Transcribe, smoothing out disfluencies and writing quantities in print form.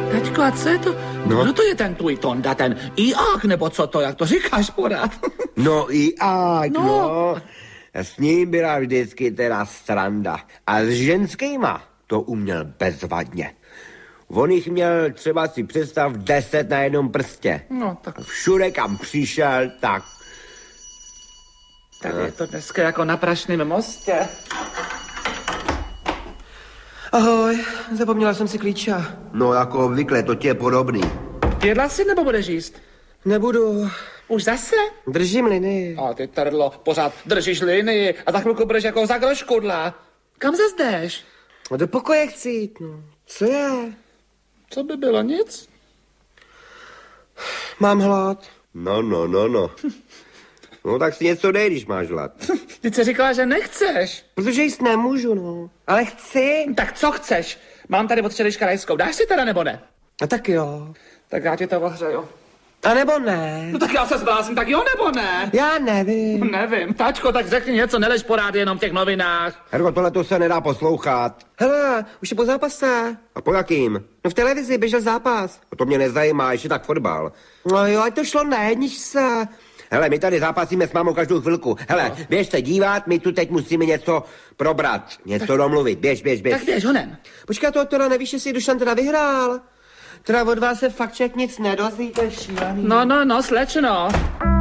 Taťko, a co je to? No. Kdo to je ten tvůj Tonda, ten Iák, nebo co to, jak to říkáš pořád? No Iák, No. no. S ním byla vždycky teda sranda. A s ženskýma to uměl bezvadně. On jich měl třeba si představ 10 na jednom prstě. No, tak Všude, kam přišel, tak... tady je to dneska jako na Prašném mostě. Ahoj, zapomněla jsem si klíče. No jako obvykle, to tě je podobný. Jedla si nebo budeš jíst? Nebudu, Už zase? držím linii. A ty trdlo, pořád držíš linii a za chvilku budeš jako zagroškudla. Kam zas jdeš? A do pokoje chci jít, no. Co je? Co by bylo, nic? Mám hlad. No. No tak si něco dej, když máš hlad. Ty jsi říkala, že nechceš. Protože jíst nemůžu, no. Ale chci. Tak co chceš? Mám tady od včerejška rajskou. Dáš si teda nebo ne? A tak jo. Tak já ti to ohřeju. A nebo ne. No tak já se zblázním, tak jo nebo ne? Já nevím. Nevím. Tačko, tak řekni něco, nelež porád jenom v těch novinách. Herko, tohle to se nedá poslouchat. Hele, už je po zápase. A po jakým? No v televizi běžel zápas. To mě nezajímá, ještě tak fotbal. No jo, ať to šlo na jedničce. Hele, my tady zápasíme s mámou každou chvilku. Hele, běž se dívat, my tu teď musíme něco probrat, něco domluvit. Běž. Tak běž honem. Počkej, to teda nevíš, jestli Dušan teda vyhrál. Teda od vás se fakt člověk nic nedozví, to je šílený. No, slečno.